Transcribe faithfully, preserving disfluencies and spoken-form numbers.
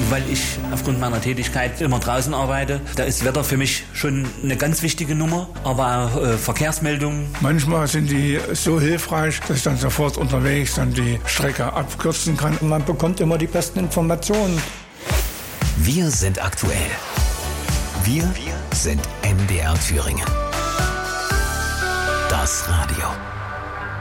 weil ich aufgrund meiner Tätigkeit immer draußen arbeite. Da ist Wetter für mich schon eine ganz wichtige Nummer, aber auch äh, Verkehrsmeldungen. Manchmal sind die so hilfreich, dass ich dann sofort unterwegs dann die Strecke abkürzen kann. Man bekommt immer die besten Informationen. Wir sind aktuell. Wir sind M D R Thüringen. Das Radio.